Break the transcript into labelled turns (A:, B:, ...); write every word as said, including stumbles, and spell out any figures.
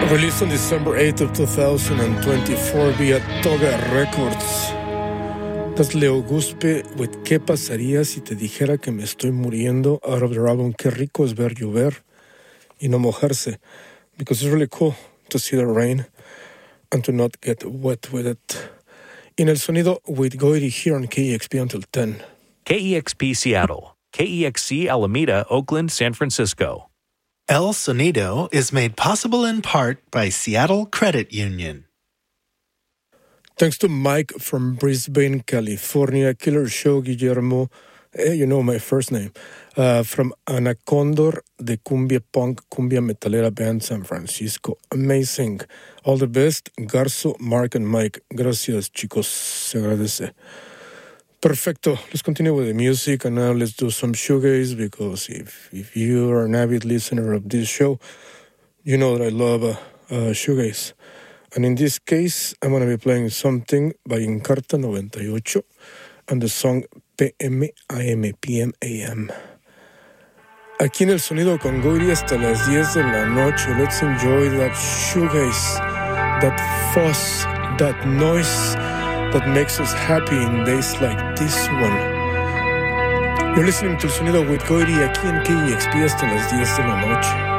A: Released on December eighth of two thousand twenty-four via Toga Records. That's Leo Guspe with ¿Qué pasaría si te dijera que me estoy muriendo? Out of their album Qué rico es ver llover y no mojarse. Because it's really cool to see the rain and to not get wet with it. In El Sonido with Goiri here on K E X P until ten.
B: K E X P Seattle, K E X C Alameda, Oakland, San Francisco.
C: El Sonido is made possible in part by Seattle Credit Union.
A: Thanks to Mike from Brisbane, California. Killer show, Guillermo. Hey, you know my first name. Uh, from Anacondor de Cumbia Punk, Cumbia Metalera Band, San Francisco. Amazing. All the best. Garzo, Mark, and Mike. Gracias, chicos. Se agradece. Perfecto. Let's continue with the music, and now let's do some shoegaze, because if, if you are an avid listener of this show, you know that I love uh, uh, shoegaze. And in this case, I'm going to be playing something by Encarta ninety-eight and the song P M A M, P M A M. Aquí en El Sonido con Goiri hasta las diez de la noche. Let's enjoy that shoegaze, that fuss, that noise that makes us happy in days like this one. You're listening to El Sonido with Goiri aquí en K E X P hasta las diez de la noche.